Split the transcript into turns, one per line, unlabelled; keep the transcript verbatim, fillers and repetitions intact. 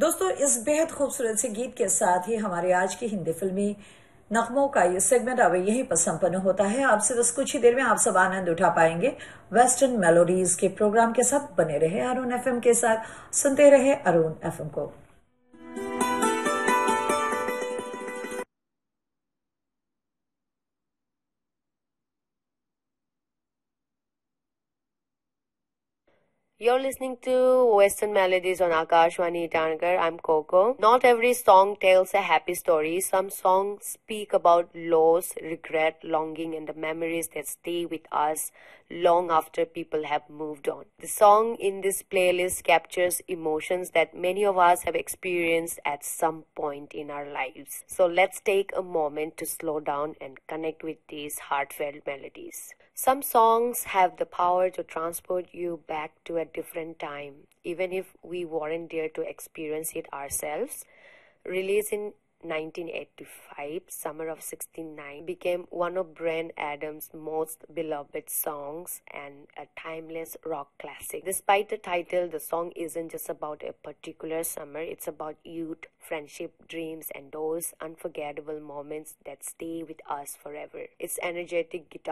दोस्तों, इस बेहद खूबसूरत से गीत के साथ ही हमारे आज की हिंदी फिल्मी नगमों का ये सेगमेंट अब यहीं पर संपन्न होता है। आपसे बस कुछ ही देर में आप सब आनंद उठा पाएंगे वेस्टर्न मेलोडीज के प्रोग्राम के साथ। बने रहे अरुण एफएम के साथ, सुनते रहे अरुण एफएम को।
You're listening to Western Melodies on Akashwani Itankar. I'm Coco. Not every song tells a happy story. Some songs speak about loss, regret, longing, and the memories that stay with us long after people have moved on. The song in this playlist captures emotions that many of us have experienced at some point in our lives. So let's take a moment to slow down and connect with these heartfelt melodies. Some songs have the power to transport you back to a different time, even if we weren't there to experience it ourselves. Released in nineteen eighty-five, Summer of sixty-nine became one of Bryan Adams' most beloved songs and a timeless rock classic. Despite the title, the song isn't just about a particular summer, it's about youth, friendship, dreams, and those unforgettable moments that stay with us forever. Its energetic guitar